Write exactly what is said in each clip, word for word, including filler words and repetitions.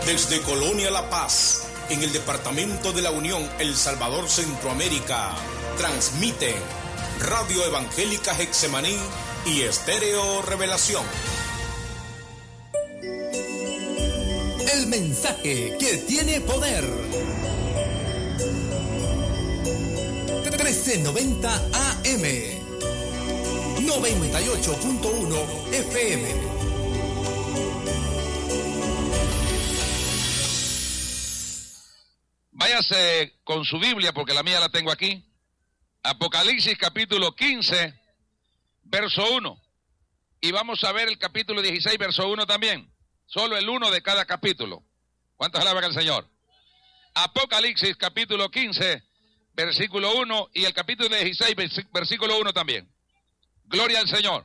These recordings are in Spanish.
Desde Colonia La Paz, en el departamento de la Unión, El Salvador, Centroamérica, transmiten Radio Evangélica Getsemaní y Estéreo Revelación. El mensaje que tiene poder. trece noventa A M, noventa y ocho punto uno F M. Váyase con su Biblia, porque la mía la tengo aquí. Apocalipsis capítulo quince, verso uno. Y vamos a ver el capítulo dieciséis, verso uno también. Solo el uno de cada capítulo. ¿Cuántos alaban al Señor? Apocalipsis capítulo quince, versículo uno, y el capítulo dieciséis, versículo uno también. Gloria al Señor.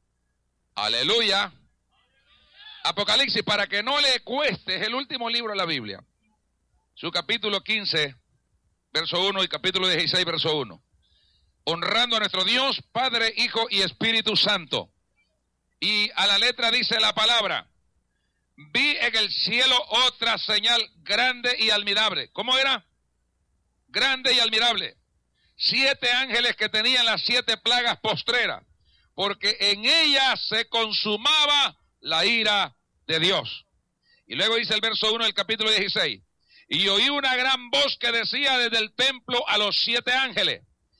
Aleluya. Apocalipsis, para que no le cueste, es el último libro de la Biblia. Su capítulo quince, verso uno, y capítulo dieciséis, verso uno. Honrando a nuestro Dios, Padre, Hijo y Espíritu Santo. Y a la letra dice la palabra: vi en el cielo otra señal grande y admirable. ¿Cómo era? Grande y admirable. Siete ángeles que tenían las siete plagas postreras, porque en ellas se consumaba la ira de Dios. Y luego dice el verso uno del capítulo dieciséis. Y oí una gran voz que decía desde el templo a los siete ángeles: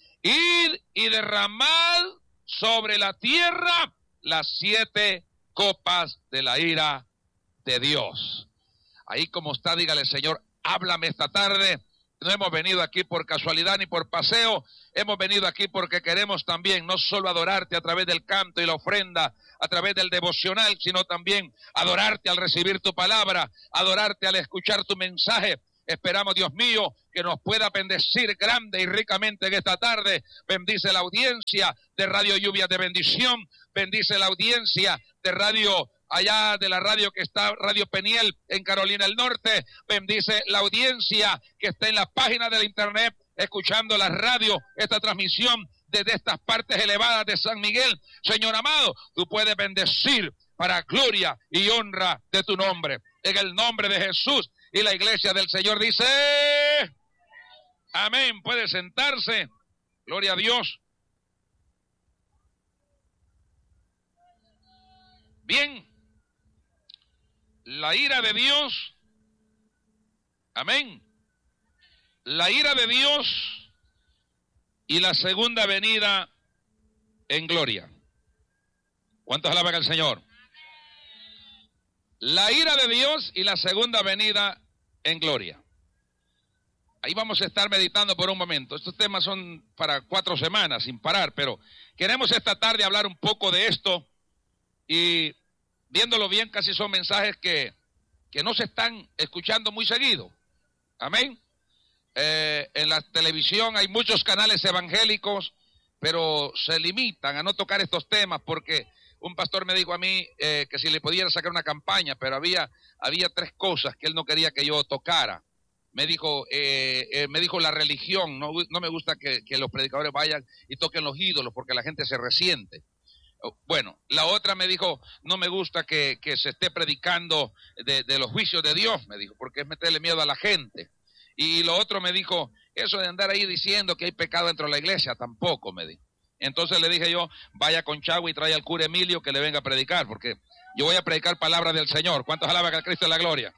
id y derramad sobre la tierra las siete copas de la ira de Dios. Ahí como está, dígale: Señor, háblame esta tarde. No hemos venido aquí por casualidad ni por paseo, hemos venido aquí porque queremos también no solo adorarte a través del canto y la ofrenda, a través del devocional, sino también adorarte al recibir tu palabra, adorarte al escuchar tu mensaje. Esperamos, Dios mío, que nos pueda bendecir grande y ricamente en esta tarde. Bendice la audiencia de Radio Lluvia de Bendición, bendice la audiencia de Radio, allá de la radio que está, Radio Peniel en Carolina del Norte, bendice la audiencia que está en la página del internet, escuchando la radio, esta transmisión desde estas partes elevadas de San Miguel. Señor amado, tú puedes bendecir para gloria y honra de tu nombre, en el nombre de Jesús. Y la iglesia del Señor dice: amén. Puede sentarse. Gloria a Dios. Bien. La ira de Dios. Amén. La ira de Dios y la segunda venida en gloria. ¿Cuántos alaban al Señor? La ira de Dios y la segunda venida en gloria. Ahí vamos a estar meditando por un momento. Estos temas son para cuatro semanas sin parar, pero queremos esta tarde hablar un poco de esto, y viéndolo bien, casi son mensajes que, que no se están escuchando muy seguido. Amén. Eh, en la televisión hay muchos canales evangélicos, pero se limitan a no tocar estos temas porque un pastor me dijo a mí eh, que si le pudiera sacar una campaña, pero había, había tres cosas que él no quería que yo tocara. Me dijo, eh, eh, me dijo la religión, no, no me gusta que, que los predicadores vayan y toquen los ídolos porque la gente se resiente. Bueno, la otra me dijo, no me gusta que, que se esté predicando de, de los juicios de Dios, me dijo, porque es meterle miedo a la gente. Y lo otro me dijo, eso de andar ahí diciendo que hay pecado dentro de la iglesia, tampoco, me dijo. Entonces le dije yo, vaya con Chagua y trae al cura Emilio que le venga a predicar, porque yo voy a predicar palabras del Señor. ¿Cuántos alaban al Cristo de la gloria?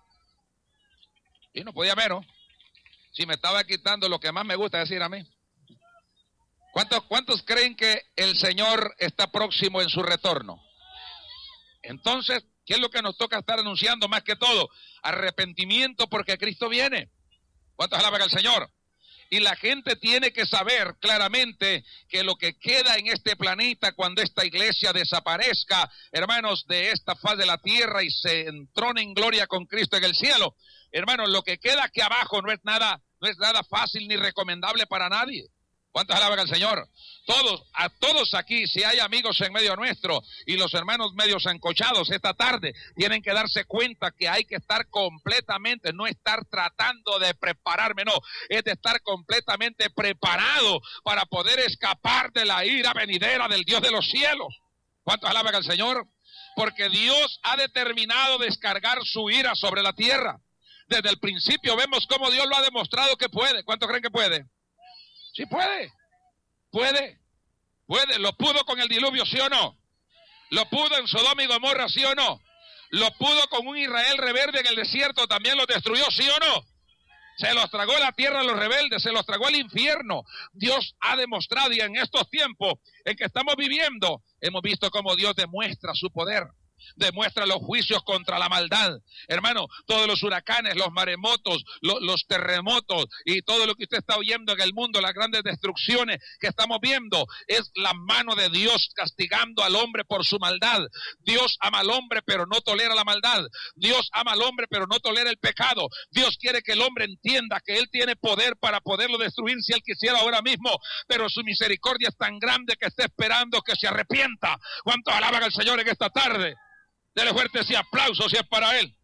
Y no podía menos. Si me estaba quitando lo que más me gusta decir a mí. ¿Cuántos, cuántos creen que el Señor está próximo en su retorno? Entonces, ¿qué es lo que nos toca estar anunciando más que todo? Arrepentimiento, porque Cristo viene. ¿Cuántos alaban al Señor? Y la gente tiene que saber claramente que lo que queda en este planeta cuando esta iglesia desaparezca, hermanos, de esta faz de la tierra y se entrone en gloria con Cristo en el cielo, hermanos, lo que queda aquí abajo no es nada, no es nada fácil ni recomendable para nadie. ¿Cuántos alaban al Señor? Todos, a todos aquí, si hay amigos en medio nuestro y los hermanos medios encochados esta tarde, tienen que darse cuenta que hay que estar completamente, no estar tratando de prepararme, no, es de estar completamente preparado para poder escapar de la ira venidera del Dios de los cielos. ¿Cuántos alaban al Señor? Porque Dios ha determinado descargar su ira sobre la tierra. Desde el principio vemos cómo Dios lo ha demostrado que puede. ¿Cuántos creen que puede? Sí puede. Puede. Puede. ¿Lo pudo con el diluvio, sí o no? ¿Lo pudo en Sodoma y Gomorra, sí o no? ¿Lo pudo con un Israel rebelde en el desierto? ¿También lo destruyó, sí o no? Se los tragó la tierra a los rebeldes, se los tragó el infierno. Dios ha demostrado, y en estos tiempos en que estamos viviendo, hemos visto cómo Dios demuestra su poder. Demuestra los juicios contra la maldad. Hermano, todos los huracanes, los maremotos, lo, los terremotos y todo lo que usted está oyendo en el mundo, las grandes destrucciones que estamos viendo, es la mano de Dios castigando al hombre por su maldad. Dios ama al hombre pero no tolera la maldad. Dios ama al hombre pero no tolera el pecado. Dios quiere que el hombre entienda que Él tiene poder para poderlo destruir si Él quisiera ahora mismo, pero su misericordia es tan grande que está esperando que se arrepienta. ¿Cuántos alaban al Señor en esta tarde? Dele fuerte ese aplauso si es para Él.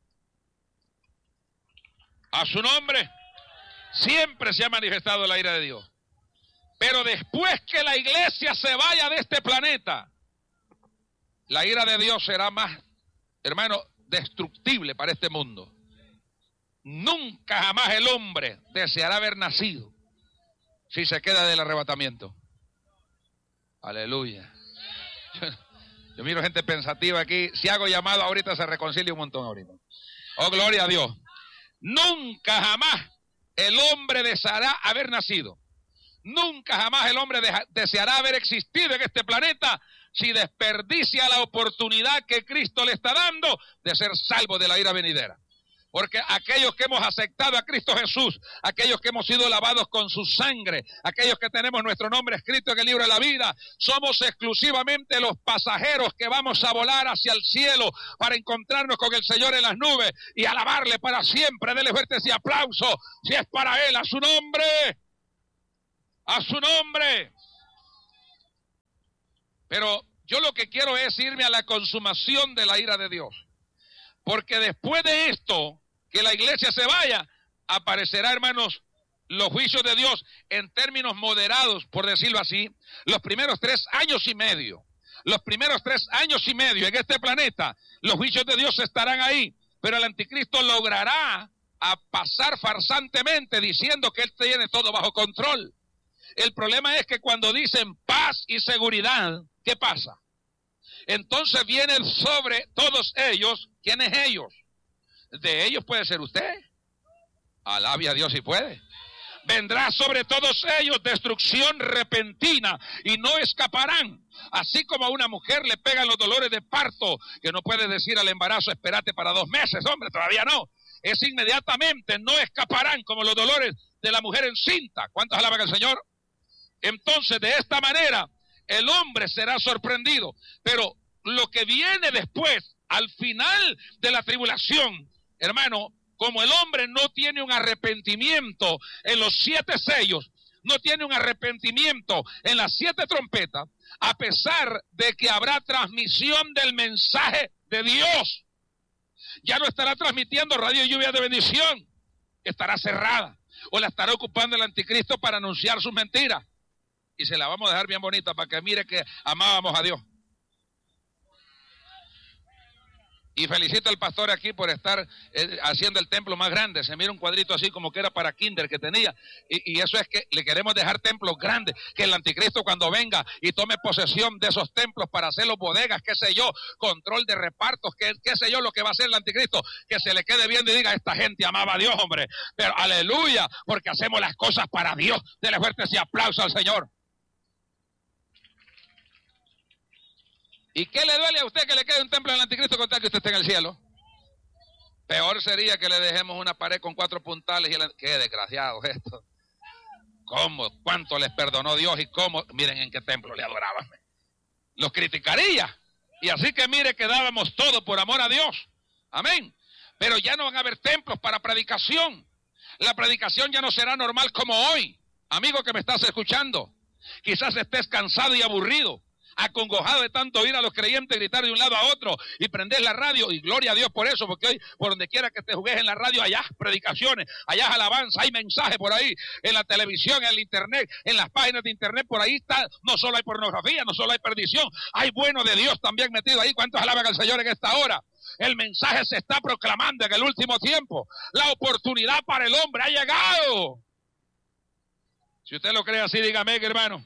A su nombre siempre se ha manifestado la ira de Dios. Pero después que la iglesia se vaya de este planeta, la ira de Dios será más, hermano, destructible para este mundo. Nunca jamás el hombre deseará haber nacido si se queda del arrebatamiento. Aleluya. Yo miro gente pensativa aquí. Si hago llamado ahorita se reconcilia un montón ahorita. Oh, gloria a Dios. Nunca jamás el hombre deseará haber nacido. Nunca jamás el hombre deseará haber existido en este planeta si desperdicia la oportunidad que Cristo le está dando de ser salvo de la ira venidera. Porque aquellos que hemos aceptado a Cristo Jesús, aquellos que hemos sido lavados con su sangre, aquellos que tenemos nuestro nombre escrito en el libro de la vida, somos exclusivamente los pasajeros que vamos a volar hacia el cielo para encontrarnos con el Señor en las nubes y alabarle para siempre. Dele fuerte ese aplauso, si es para Él, a su nombre, a su nombre. Pero yo lo que quiero es irme a la consumación de la ira de Dios. Porque después de esto, que la iglesia se vaya, aparecerá, hermanos, los juicios de Dios en términos moderados, por decirlo así, los primeros tres años y medio. Los primeros tres años y medio en este planeta, los juicios de Dios estarán ahí, pero el anticristo logrará a pasar farsantemente diciendo que Él tiene todo bajo control. El problema es que cuando dicen paz y seguridad, ¿qué pasa? Entonces vienen sobre todos ellos, ¿quiénes ellos? De ellos puede ser usted. Alabe a Dios si puede. Vendrá sobre todos ellos destrucción repentina y no escaparán. Así como a una mujer le pegan los dolores de parto, que no puede decir al embarazo, espérate para dos meses, hombre, todavía no. Es inmediatamente, no escaparán como los dolores de la mujer encinta. ¿Cuántos alaban al Señor? Entonces, de esta manera, el hombre será sorprendido. Pero lo que viene después, al final de la tribulación, hermano, como el hombre no tiene un arrepentimiento en los siete sellos, no tiene un arrepentimiento en las siete trompetas, a pesar de que habrá transmisión del mensaje de Dios, ya no estará transmitiendo radio lluvia de bendición, estará cerrada, o la estará ocupando el anticristo para anunciar sus mentiras, y se la vamos a dejar bien bonita para que mire que amábamos a Dios. Y felicito al pastor aquí por estar eh, haciendo el templo más grande. Se mira un cuadrito así como que era para kinder que tenía. Y, y eso es que le queremos dejar templos grandes. Que el anticristo cuando venga y tome posesión de esos templos para hacer los bodegas, qué sé yo, control de repartos, qué, qué sé yo lo que va a hacer el anticristo. Que se le quede viendo y diga, esta gente amaba a Dios, hombre. Pero aleluya, porque hacemos las cosas para Dios. Dele fuerte ese aplauso al Señor. ¿Y qué le duele a usted que le quede un templo del anticristo con tal que usted esté en el cielo? Peor sería que le dejemos una pared con cuatro puntales y el... ¡Qué desgraciados esto! ¿Cómo? ¿Cuánto les perdonó Dios y cómo? Miren en qué templo le adoraban. Los criticaría. Y así que mire que dábamos todo por amor a Dios. Amén. Pero ya no van a haber templos para predicación. La predicación ya no será normal como hoy. Amigo que me estás escuchando, quizás estés cansado y aburrido. acongojado de tanto oír a los creyentes gritar de un lado a otro y prender la radio, y gloria a Dios por eso, porque hoy por donde quiera que te jugues en la radio, allá predicaciones, allá alabanza, hay mensajes por ahí, en la televisión, en el internet, en las páginas de internet, por ahí está, no solo hay pornografía, no solo hay perdición, hay bueno de Dios también metido ahí. ¿Cuántos alaban al Señor en esta hora? El mensaje se está proclamando en el último tiempo, la oportunidad para el hombre ha llegado. Si usted lo cree así, dígame, hermano.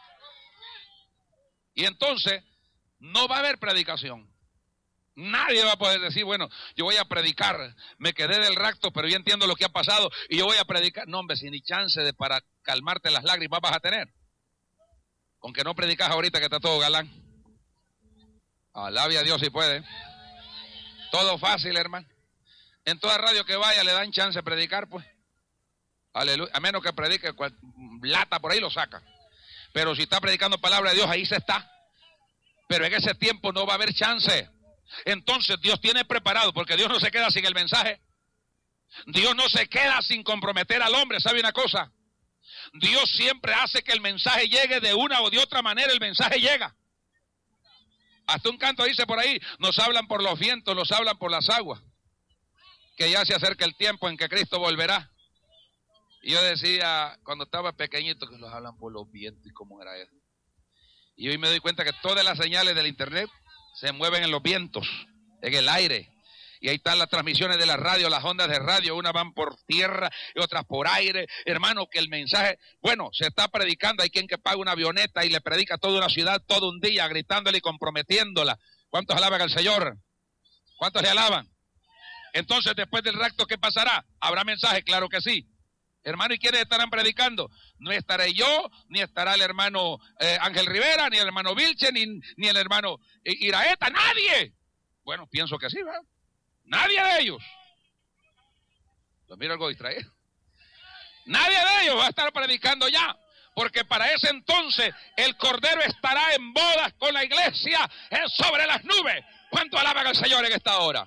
Y entonces, no va a haber predicación. Nadie va a poder decir, bueno, yo voy a predicar, me quedé del rapto, pero yo entiendo lo que ha pasado y yo voy a predicar. No, hombre, si ni chance de para calmarte las lágrimas vas a tener. Con que no predicas ahorita que está todo galán. Alabe a Dios si puede. Todo fácil, hermano. En toda radio que vaya le dan chance de predicar, pues. Aleluya. A menos que predique cual, lata por ahí lo saca. Pero si está predicando palabra de Dios, ahí se está. Pero en ese tiempo no va a haber chance. Entonces Dios tiene preparado, porque Dios no se queda sin el mensaje. Dios no se queda sin comprometer al hombre. ¿Sabe una cosa? Dios siempre hace que el mensaje llegue de una o de otra manera. El mensaje llega. Hasta un canto dice por ahí, nos hablan por los vientos, nos hablan por las aguas. Que ya se acerca el tiempo en que Cristo volverá. Y yo decía, cuando estaba pequeñito, que los hablan por los vientos, y cómo era eso. Y hoy me doy cuenta que todas las señales del internet se mueven en los vientos, en el aire. Y ahí están las transmisiones de la radio, las ondas de radio, unas van por tierra y otras por aire. Hermano, que el mensaje, bueno, se está predicando, hay quien que paga una avioneta y le predica toda una ciudad todo un día, gritándole y comprometiéndola. ¿Cuántos alaban al Señor? ¿Cuántos le alaban? Entonces, después del rapto, ¿qué pasará? ¿Habrá mensaje? Claro que sí. Hermano, ¿y quiénes estarán predicando? No estaré yo, ni estará el hermano eh, Ángel Rivera, ni el hermano Vilche, ni, ni el hermano eh, Iraeta, nadie. Bueno, pienso que sí, ¿verdad? Nadie de ellos. Lo miro algo distraído. Nadie de ellos va a estar predicando ya, porque para ese entonces el Cordero estará en bodas con la iglesia sobre las nubes. ¿Cuánto alaban al Señor en esta hora?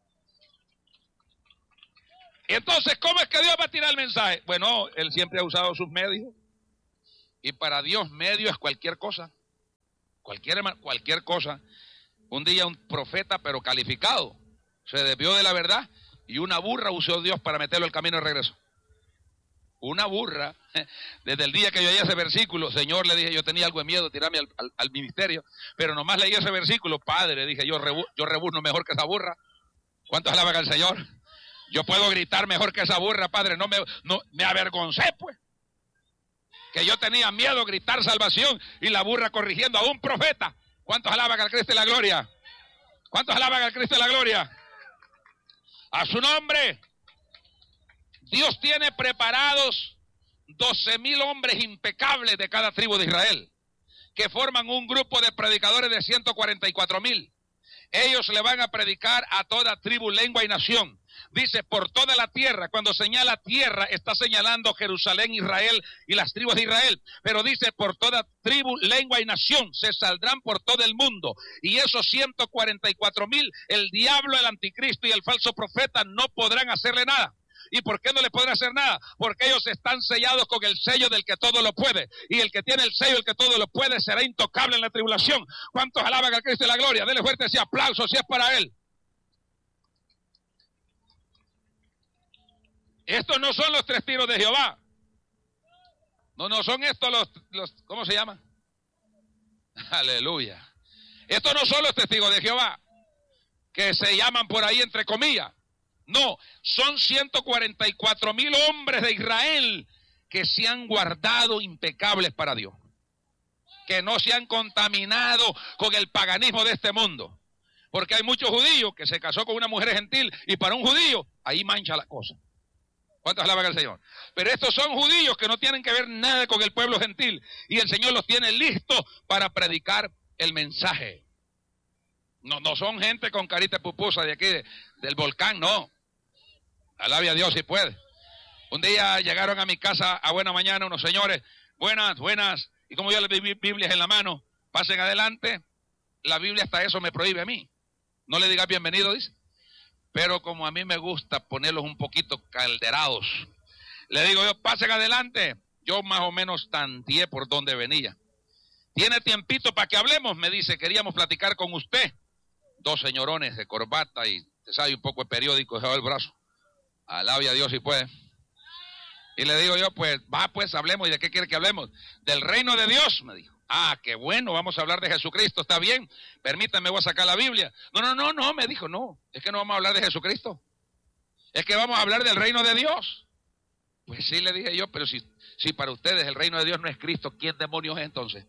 Entonces, ¿cómo es que Dios va a tirar el mensaje? Bueno, Él siempre ha usado sus medios. Y para Dios medio es cualquier cosa. Cualquier, cualquier cosa. Un día un profeta, pero calificado, se desvió de la verdad y una burra usó Dios para meterlo al camino de regreso. Una burra. Desde el día que yo oí ese versículo, Señor, le dije, yo tenía algo de miedo, tirarme al, al, al ministerio, pero nomás leí ese versículo, Padre, dije, yo, rebu yo rebuzno mejor que esa burra. ¿Cuántos alaban al Señor? Yo puedo gritar mejor que esa burra, Padre, no me, no, me avergoncé, pues. Que yo tenía miedo gritar salvación y la burra corrigiendo a un profeta. ¿Cuántos alaban al Cristo de la gloria? ¿Cuántos alaban al Cristo de la gloria? A su nombre. Dios tiene preparados doce mil hombres impecables de cada tribu de Israel, que forman un grupo de predicadores de ciento cuarenta y cuatro mil. Ellos le van a predicar a toda tribu, lengua y nación. Dice, por toda la tierra. Cuando señala tierra, está señalando Jerusalén, Israel y las tribus de Israel. Pero dice, por toda tribu, lengua y nación, se saldrán por todo el mundo. Y esos ciento cuarenta y cuatro mil, el diablo, el anticristo y el falso profeta no podrán hacerle nada. ¿Y por qué no le podrán hacer nada? Porque ellos están sellados con el sello del que todo lo puede. Y el que tiene el sello, el que todo lo puede, será intocable en la tribulación. ¿Cuántos alaban al Cristo de la gloria? Dele fuerte ese aplauso si es para Él. Estos no son los testigos de Jehová. No, no son estos los, los ¿cómo se llama? Aleluya. Estos no son los testigos de Jehová, que se llaman por ahí entre comillas. No, son ciento cuarenta y cuatro mil hombres de Israel que se han guardado impecables para Dios, que no se han contaminado con el paganismo de este mundo, porque hay muchos judíos que se casó con una mujer gentil y para un judío ahí mancha la cosa. ¿Cuántos alaban al Señor? Pero estos son judíos que no tienen que ver nada con el pueblo gentil y el Señor los tiene listos para predicar el mensaje. No, no son gente con carita pupusa de aquí de, del volcán, no. Alabe a Dios si puede. Un día llegaron a mi casa a buena mañana unos señores, buenas, buenas, y como yo les vi Biblias en la mano, pasen adelante. La Biblia hasta eso me prohíbe a mí. No le digas bienvenido, dice. Pero como a mí me gusta ponerlos un poquito calderados, le digo yo, pasen adelante. Yo más o menos tanteé por dónde venía. ¿Tiene tiempito para que hablemos? Me dice, queríamos platicar con usted. Dos señorones de corbata y, te sabe, un poco de periódico, dejaba el brazo. Alabe a Dios si puede. Y le digo yo, pues, va, pues, hablemos. ¿Y de qué quiere que hablemos? Del reino de Dios, me dijo. Ah, qué bueno, vamos a hablar de Jesucristo, está bien. Permítame, voy a sacar la Biblia. No, no, no, no, me dijo, no. Es que no vamos a hablar de Jesucristo. Es que vamos a hablar del reino de Dios. Pues sí, le dije yo, pero si, si para ustedes el reino de Dios no es Cristo, ¿quién demonios es entonces?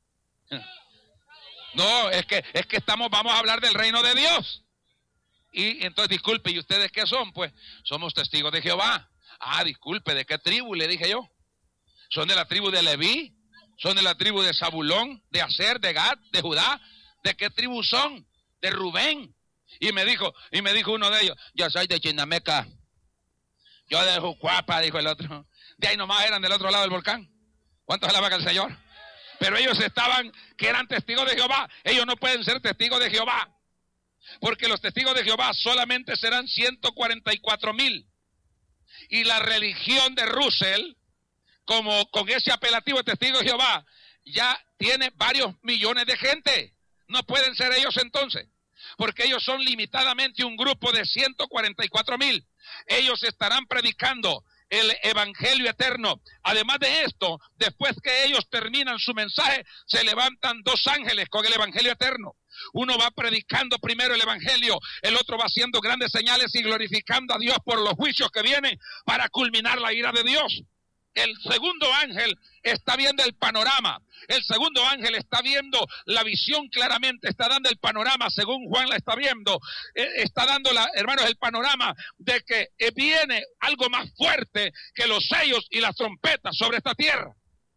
No, es que, es que estamos, vamos a hablar del reino de Dios. Y entonces, disculpe, ¿y ustedes qué son? Pues, somos testigos de Jehová. Ah, disculpe, ¿de qué tribu? Le dije yo. ¿Son de la tribu de Leví? ¿Son de la tribu de Zabulón, de Aser, de Gad, de Judá? ¿De qué tribu son? De Rubén. Y me dijo, y me dijo uno de ellos, yo soy de Chinameca. Yo de Jucuapa, dijo el otro. De ahí nomás eran del otro lado del volcán. ¿Cuántos alaban al Señor? Pero ellos estaban, que eran testigos de Jehová. Ellos no pueden ser testigos de Jehová. Porque los testigos de Jehová solamente serán ciento cuarenta y cuatro mil. Y la religión de Russell, como con ese apelativo de testigo de Jehová, ya tiene varios millones de gente. No pueden ser ellos entonces, porque ellos son limitadamente un grupo de ciento cuarenta y cuatro mil. Ellos estarán predicando el evangelio eterno. Además de esto, después que ellos terminan su mensaje, se levantan dos ángeles con el evangelio eterno. Uno va predicando primero el evangelio, el otro va haciendo grandes señales y glorificando a Dios por los juicios que vienen para culminar la ira de Dios. El segundo ángel está viendo el panorama. El segundo ángel está viendo la visión claramente, está dando el panorama, según Juan la está viendo, eh, está dando, la, hermanos, el panorama de que eh, viene algo más fuerte que los sellos y las trompetas sobre esta tierra.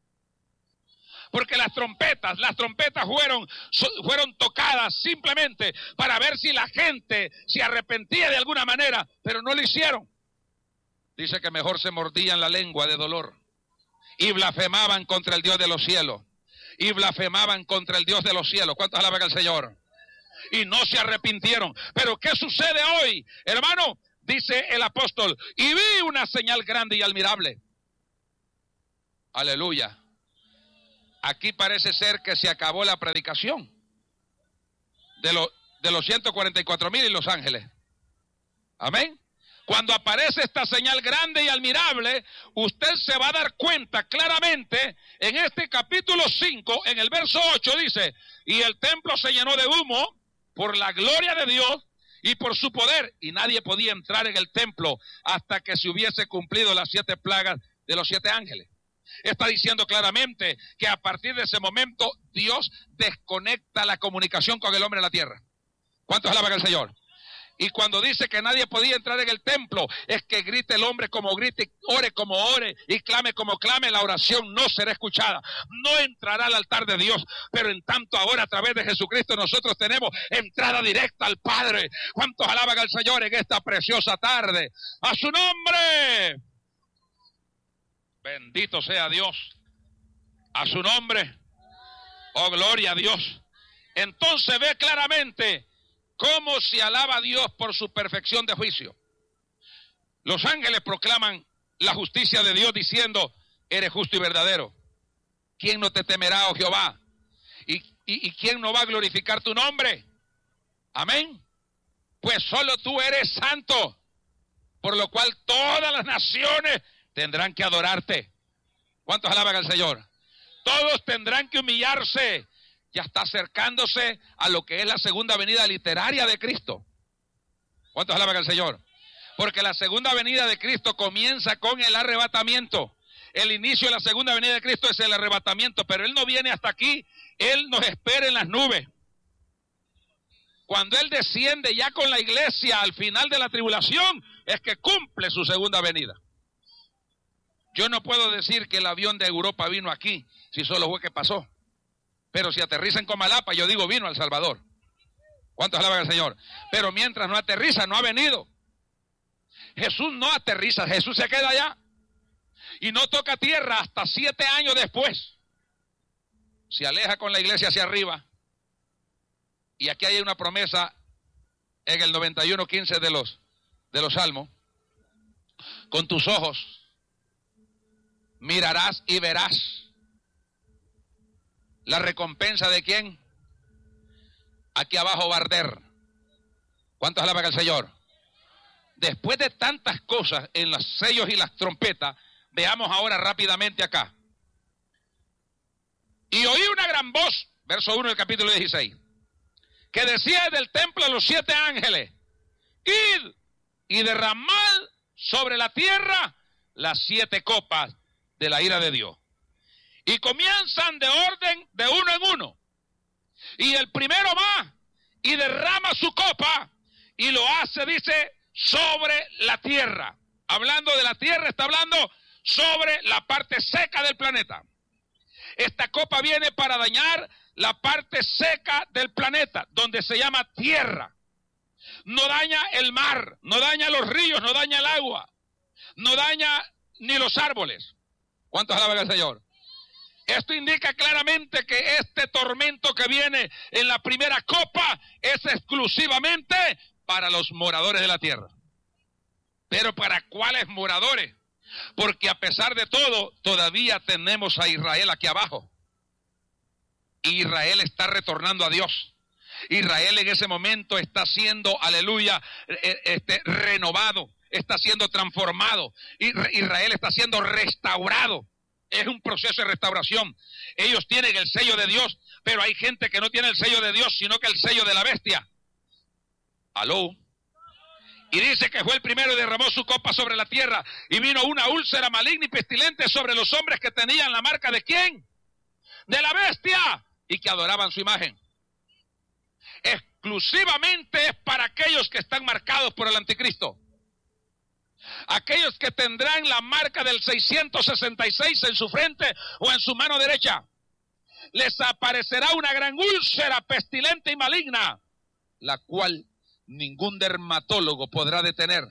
Porque las trompetas, las trompetas fueron, fueron tocadas simplemente para ver si la gente se arrepentía de alguna manera, pero no lo hicieron. Dice que mejor se mordían la lengua de dolor y blasfemaban contra el Dios de los cielos. Y blasfemaban contra el Dios de los cielos. ¿Cuántos alaban al Señor? Y no se arrepintieron. Pero ¿qué sucede hoy, hermano? Dice el apóstol, y vi una señal grande y admirable. Aleluya. Aquí parece ser que se acabó la predicación de, lo, de los ciento cuarenta y cuatro mil y los ángeles. Amén. Cuando aparece esta señal grande y admirable, usted se va a dar cuenta claramente en este capítulo cinco, en el verso ocho dice, y el templo se llenó de humo por la gloria de Dios y por su poder, y nadie podía entrar en el templo hasta que se hubiese cumplido las siete plagas de los siete ángeles. Está diciendo claramente que a partir de ese momento Dios desconecta la comunicación con el hombre en la tierra. ¿Cuántos alaban al Señor? Y cuando dice que nadie podía entrar en el templo, es que grite el hombre como grite, ore como ore y clame como clame, la oración no será escuchada. No entrará al altar de Dios, pero en tanto ahora a través de Jesucristo nosotros tenemos entrada directa al Padre. ¿Cuántos alaban al Señor en esta preciosa tarde? ¡A su nombre! Bendito sea Dios. A su nombre. Oh, gloria a Dios. Entonces ve claramente cómo se alaba a Dios por su perfección de juicio. Los ángeles proclaman la justicia de Dios diciendo, eres justo y verdadero. ¿Quién no te temerá, oh Jehová? ¿Y, y, y quién no va a glorificar tu nombre? Amén. Pues solo tú eres santo, por lo cual todas las naciones tendrán que adorarte. ¿Cuántos alaban al Señor? Todos tendrán que humillarse. Ya está acercándose a lo que es la segunda venida literaria de Cristo. ¿Cuántos alaban al Señor? Porque la segunda venida de Cristo comienza con el arrebatamiento. El inicio de la segunda venida de Cristo es el arrebatamiento, pero Él no viene hasta aquí, Él nos espera en las nubes. Cuando Él desciende ya con la iglesia al final de la tribulación, es que cumple su segunda venida. Yo no puedo decir que el avión de Europa vino aquí, si solo fue que pasó. Pero si aterriza en Comalapa, yo digo vino al Salvador. ¿Cuántos alaban al Señor? Pero mientras no aterriza, no ha venido. Jesús no aterriza, Jesús se queda allá. Y no toca tierra hasta siete años después. Se aleja con la iglesia hacia arriba. Y aquí hay una promesa en el noventa y uno quince de los, de los Salmos. Con tus ojos mirarás y verás ¿La recompensa de quién? Aquí abajo va a arder. ¿Cuántos alaban al Señor? Después de tantas cosas en los sellos y las trompetas, veamos ahora rápidamente acá. Y oí una gran voz, verso uno del capítulo dieciséis, que decía del templo a los siete ángeles: id y derramad sobre la tierra las siete copas de la ira de Dios. Y comienzan de orden de uno en uno. Y el primero va y derrama su copa y lo hace, dice, sobre la tierra. Hablando de la tierra, está hablando sobre la parte seca del planeta. Esta copa viene para dañar la parte seca del planeta, donde se llama tierra. No daña el mar, no daña los ríos, no daña el agua, no daña ni los árboles. ¿Cuántos alaban al Señor? Esto indica claramente que este tormento que viene en la primera copa es exclusivamente para los moradores de la tierra. ¿Pero para cuáles moradores? Porque a pesar de todo, todavía tenemos a Israel aquí abajo. Israel está retornando a Dios. Israel en ese momento está siendo, aleluya, este, renovado, está siendo transformado. Israel está siendo restaurado. Es un proceso de restauración. Ellos tienen el sello de Dios, pero hay gente que no tiene el sello de Dios, sino que el sello de la bestia. ¿Aló? Y dice que fue el primero y derramó su copa sobre la tierra, y vino una úlcera maligna y pestilente sobre los hombres que tenían la marca ¿de quién? De la bestia, y que adoraban su imagen. Exclusivamente es para aquellos que están marcados por el anticristo. Aquellos que tendrán la marca del seiscientos sesenta y seis en su frente o en su mano derecha. Les aparecerá una gran úlcera pestilente y maligna, la cual ningún dermatólogo podrá detener.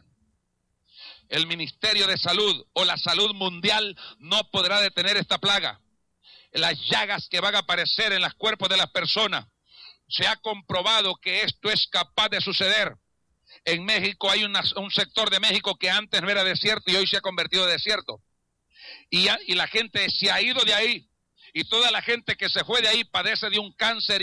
El Ministerio de Salud o la salud mundial no podrá detener esta plaga. Las llagas que van a aparecer en los cuerpos de las personas, se ha comprobado que esto es capaz de suceder. En México hay una, un sector de México que antes no era desierto y hoy se ha convertido en desierto. Y, y la gente se ha ido de ahí. Y toda la gente que se fue de ahí padece de un cáncer